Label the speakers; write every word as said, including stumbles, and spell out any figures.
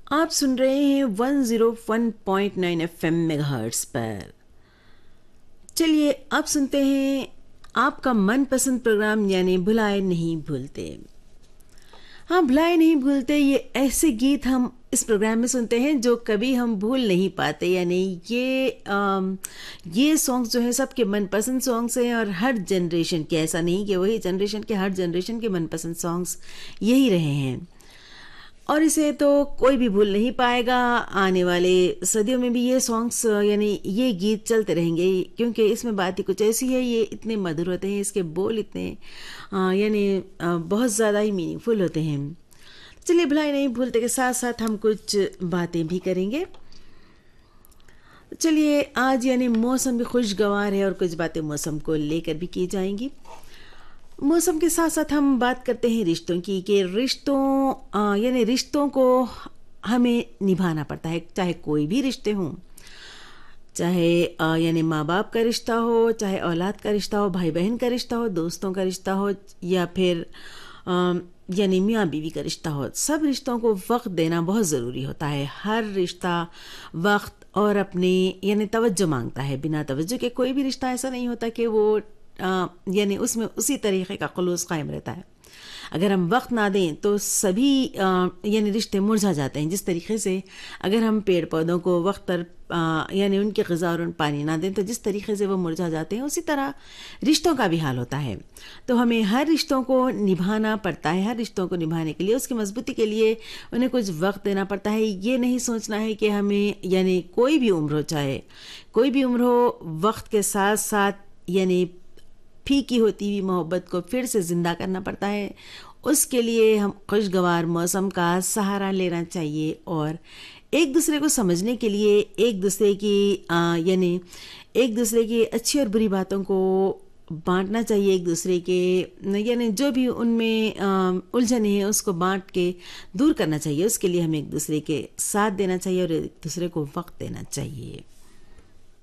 Speaker 1: आप सुन रहे हैं one zero one point nine FM megahertz पर। चलिए आप सुनते हैं आपका मनपसंद प्रोग्राम यानी भुलाए नहीं भूलते। हाँ, भुलाए नहीं भूलते, ये ऐसे गीत हम इस प्रोग्राम में सुनते हैं जो कभी हम भूल नहीं पाते। यानी ये आम, ये सॉन्ग्स जो है सबके मनपसंद सॉन्ग्स हैं और हर जनरेशन के, ऐसा नहीं कि वही जनरेशन के, हर जनरेशन के मनपसंद सॉन्ग्स यही रहे हैं और इसे तो कोई भी भूल नहीं पाएगा। आने वाले सदियों में भी ये सॉन्ग्स यानी ये गीत चलते रहेंगे, क्योंकि इसमें बात ही कुछ ऐसी है, ये इतने मधुर होते हैं, इसके बोल इतने आ, यानी आ, बहुत ज़्यादा ही मीनिंगफुल होते हैं। चलिए, भुलाए नहीं भूलते के साथ साथ हम कुछ बातें भी करेंगे। चलिए, आज यानी मौसम भी खुशगवार है और कुछ बातें मौसम को लेकर भी की जाएंगी। मौसम के साथ साथ हम बात करते हैं रिश्तों की, कि रिश्तों यानी रिश्तों को हमें निभाना पड़ता है, चाहे कोई भी रिश्ते हों, चाहे यानी माँ बाप का रिश्ता हो, चाहे औलाद का रिश्ता हो, भाई बहन का रिश्ता हो, दोस्तों का रिश्ता हो, या फिर यानी मियाँ बीवी का रिश्ता हो। सब रिश्तों को वक्त देना बहुत ज़रूरी होता है। हर रिश्ता वक्त और अपने यानी तवज्जो मांगता है। बिना तवज्जो के कोई भी रिश्ता ऐसा नहीं होता कि वो यानी उसमें उसी तरीके का खुलूस कायम रहता है। अगर हम वक्त ना दें तो सभी यानी रिश्ते मुरझा जाते हैं। जिस तरीके से अगर हम पेड़ पौधों को वक्त पर यानी उनके ग़िज़ा और उन पानी ना दें तो जिस तरीके से वो मुरझा जाते हैं, उसी तरह रिश्तों का भी हाल होता है। तो हमें हर रिश्तों को निभाना पड़ता है। हर रिश्तों को निभाने के लिए, उसकी मजबूती के लिए उन्हें कुछ वक्त देना पड़ता है। ये नहीं सोचना है कि हमें यानी कोई भी उम्र हो, चाहे कोई भी उम्र हो, वक्त के साथ साथ यानी फीकी होती हुई मोहब्बत को फिर से ज़िंदा करना पड़ता है। उसके लिए हम खुशगवार मौसम का सहारा लेना चाहिए और एक दूसरे को समझने के लिए एक दूसरे की यानी एक दूसरे की अच्छी और बुरी बातों को बांटना चाहिए। एक दूसरे के यानी जो भी उनमें उलझने हैं उसको बांट के दूर करना चाहिए। उसके लिए हमें एक दूसरे के साथ देना चाहिए और एक दूसरे को वक्त देना चाहिए।